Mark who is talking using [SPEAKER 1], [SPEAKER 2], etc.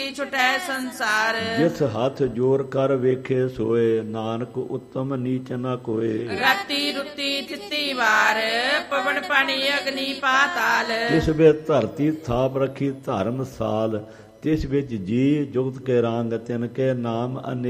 [SPEAKER 1] ਮੁਕਤੀ ਛੁਟੈ ਸੰਸਾਰ।
[SPEAKER 2] ਜਿਸ ਹੱਥ ਜੋਰ ਕਰ ਵੇਖੇ ਸੋਏ, ਨਾਨਕ ਉੱਤਮ ਨੀਚ ਨ ਕੋਏ।
[SPEAKER 1] ਰਾਤੀ ਰੁੱਤੀ ਤਿੱਤੀ ਵਾਰ, ਪਵਨ ਪਾਣੀ ਅਗਨੀ ਪਾਤਾਲ।
[SPEAKER 2] ਤਿਸ ਵਿੱਚ ਧਰਤੀ ਥਾਪ ਰੱਖੀ ਧਰਮਸਾਲ, ਤਿਸ ਵਿੱਚ ਜੀ ਜੁਗਤ ਕੇ ਰੰਗ, ਤਿਨ ਕੇ ਨਾਮ ਅਨੇ